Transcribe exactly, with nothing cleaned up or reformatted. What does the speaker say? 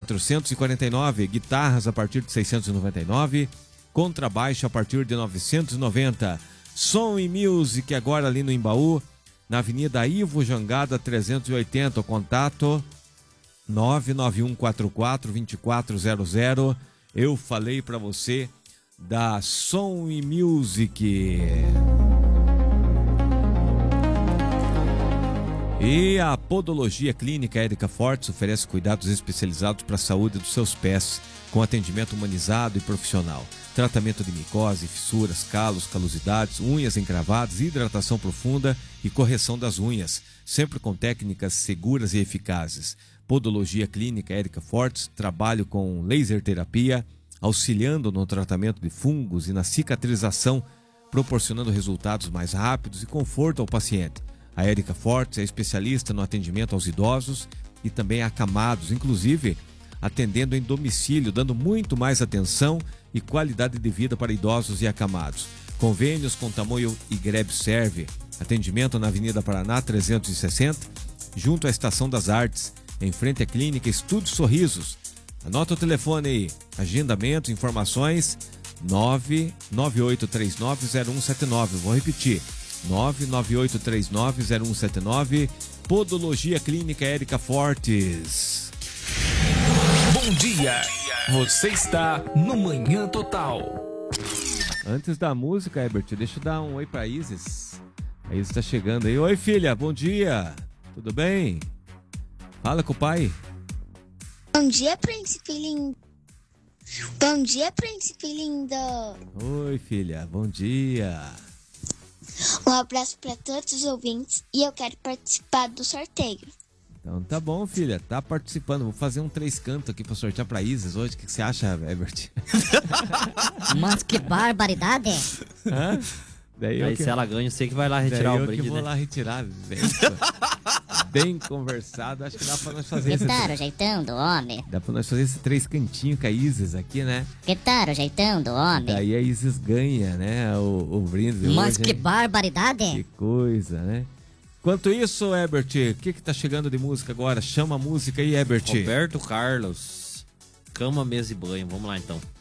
quatrocentos e quarenta e nove, guitarras a partir de seiscentos e noventa e nove, contrabaixo a partir de novecentos e noventa. Som e Music agora ali no Embaú, na Avenida Ivo Jangada trezentos e oitenta, o contato nove nove um quatro quatro dois quatro zero zero. Eu falei para você da Som e Music. E a Podologia Clínica Érica Fortes oferece cuidados especializados para a saúde dos seus pés, com atendimento humanizado e profissional. Tratamento de micose, fissuras, calos, calosidades, unhas encravadas, hidratação profunda e correção das unhas, sempre com técnicas seguras e eficazes. Podologia Clínica Érica Fortes, trabalho com laser terapia, auxiliando no tratamento de fungos e na cicatrização, proporcionando resultados mais rápidos e conforto ao paciente. A Érica Fortes é especialista no atendimento aos idosos e também a acamados, inclusive atendendo em domicílio, dando muito mais atenção e qualidade de vida para idosos e acamados. Convênios com Tamoio e Grebe Serve. Atendimento na Avenida Paraná trezentos e sessenta, junto à Estação das Artes, em frente à Clínica Estúdio Sorrisos. Anota o telefone aí. Agendamento, informações nove nove oito três nove zero um sete nove. Vou repetir. nove nove oito três nove zero um sete nove. Podologia Clínica Érica Fortes. Bom dia. Você está no Manhã Total. Antes da música, Herbert, deixa eu dar um oi pra Isis. A Isis tá chegando aí. Oi, filha, bom dia. Tudo bem? Fala com o pai. Bom dia, príncipe lindo. Bom dia, príncipe lindo. Oi, filha, bom dia. Um abraço para todos os ouvintes e eu quero participar do sorteio. Então tá bom, filha, tá participando. Vou fazer um três cantos aqui pra sortear pra Isis hoje. O que, que você acha, Herbert? Mas que barbaridade! Hã? Daí Aí que... se ela ganha, eu sei que vai lá retirar Daí o eu brinde, que vou né? lá retirar. Bem, bem conversado. Acho que dá pra nós fazer Que esse... tal o jeitão do homem? Dá pra nós fazer esse três cantinhos com a Isis aqui, né? Que tal o jeitão do homem? Daí a Isis ganha, né? O, o brinde. Mas hoje, que hein? barbaridade! Que coisa, né? Enquanto isso, Herbert, o que que tá chegando de música agora? Chama a música aí, Herbert. Roberto Carlos, Cama, Mesa e Banho. Vamos lá então.